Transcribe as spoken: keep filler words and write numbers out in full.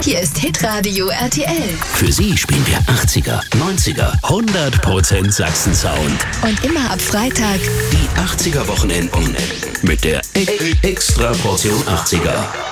Hier ist Hitradio R T L. Für Sie spielen wir achtziger, neunziger, hundert Prozent Sachsen-Sound. Und immer ab Freitag die achtziger Wochenenden mit der Extra Portion achtziger.